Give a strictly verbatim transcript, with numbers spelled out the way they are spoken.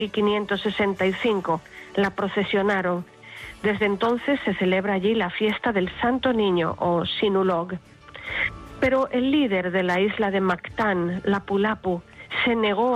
quinientos sesenta y cinco la procesionaron. Desde entonces se celebra allí la fiesta del Santo Niño o Sinulog. Pero el líder de la isla de Mactán, Lapu-Lapu, se negó